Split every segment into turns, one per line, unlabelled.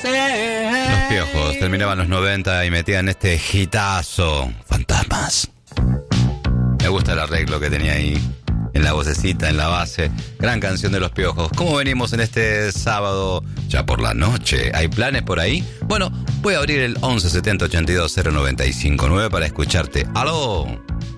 Los Piojos terminaban los 90 y metían este hitazo. Fantasmas. Me gusta el arreglo que tenía ahí, en la vocecita, en la base. Gran canción de Los Piojos. ¿Cómo venimos en este sábado ya por la noche? ¿Hay planes por ahí? Bueno, voy a abrir el 11 70 82 0959 para escucharte. ¡Aló!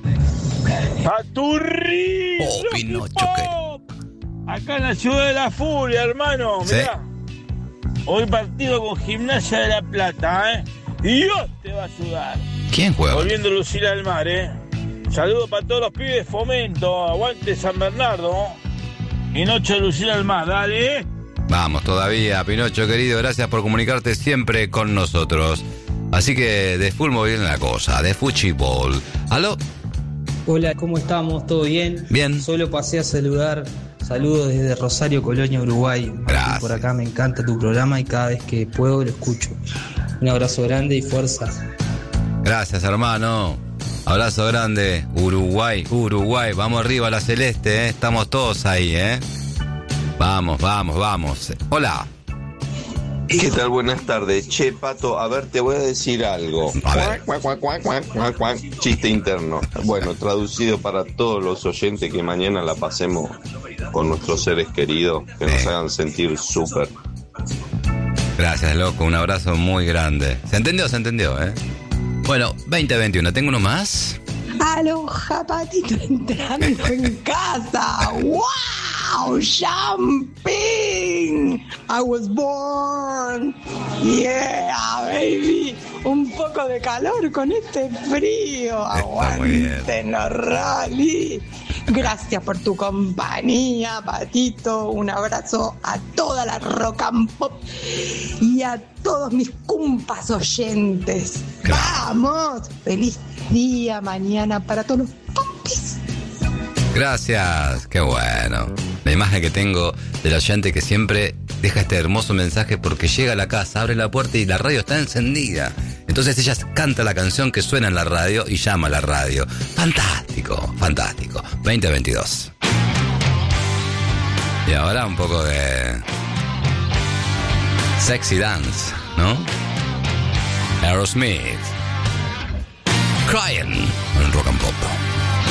¡Paturri!
Oh, Pinocho, ¿qué?
Acá en la ciudad de la furia, hermano.
¿Sí?
Mirá. Hoy partido con Gimnasia de La Plata, ¿eh? Y Dios te va a ayudar.
¿Quién juega?
Volviendo Lucila al mar, ¿eh? Saludos para todos los pibes de Fomento. Aguante San Bernardo. Y noche de Lucila al mar, dale.
Vamos todavía, Pinocho querido. Gracias por comunicarte siempre con nosotros. Así que de fútbol viene la cosa, de fútbol. ¿Aló?
Hola, ¿cómo estamos? ¿Todo bien?
Bien.
Solo pasé a saludar. Saludos desde Rosario, Colonia, Uruguay.
Gracias.
Por acá me encanta tu programa y cada vez que puedo lo escucho. Un abrazo grande y fuerza.
Gracias, hermano. Abrazo grande. Uruguay, Uruguay. Vamos arriba, la celeste, ¿eh? Estamos todos ahí, ¿eh? Vamos, vamos, vamos. Hola.
¿Qué tal? Buenas tardes. Che, Pato, a ver, te voy a decir algo.
A ver.
Cuac, cuac, cuac, cuac, cuac, cuac. Chiste interno. Bueno, traducido para todos los oyentes que mañana la pasemos con nuestros seres queridos, que nos hagan sentir súper.
Gracias, loco. Un abrazo muy grande. ¿Se entendió? Se entendió, ¿eh? Bueno, 2021. ¿Tengo uno más?
Aloha, Patito, entrando en casa. ¡Wow! ¡Jumping! I was born. Yeah, baby. Un poco de calor con este frío.
Está muy bien.
Aguante, Norrali. Gracias por tu compañía, Patito. Un abrazo a toda la rock and pop y a todos mis cumpas oyentes. ¡Vamos! ¡Feliz día mañana para todos los popis!
Gracias. Qué bueno. La imagen que tengo del oyente que siempre deja este hermoso mensaje porque llega a la casa, abre la puerta y la radio está encendida. Entonces ella canta la canción que suena en la radio y llama a la radio. Fantástico, fantástico. 2022. Y ahora un poco de sexy dance, ¿no? Aerosmith. Crying en Rock and Pop.